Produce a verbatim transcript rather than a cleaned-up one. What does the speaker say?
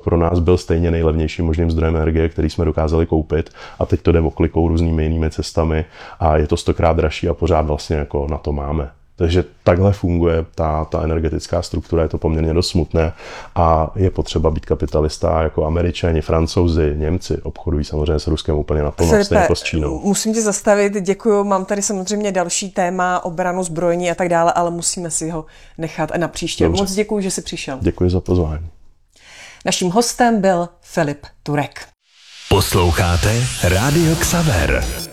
pro nás byl stejně nejlevnějším možným zdrojem energie, který jsme dokázali koupit a teď to jde oklikou různými jinými cestami a je to stokrát dražší a pořád vlastně jako na to máme. Takže takhle funguje ta, ta energetická struktura, je to poměrně dost smutné a je potřeba být kapitalista jako Američani, Francouzi, Němci obchodují samozřejmě s Ruskem úplně naplno, stejně jako s Čínou. Musím tě zastavit, děkuju, mám tady samozřejmě další téma, obranu, zbrojení a tak dále, ale musíme si ho nechat na příště. Dobře. Moc děkuju, že jsi přišel. Děkuji za pozvání. Naším hostem byl Filip Turek. Posloucháte Rádio Xaver.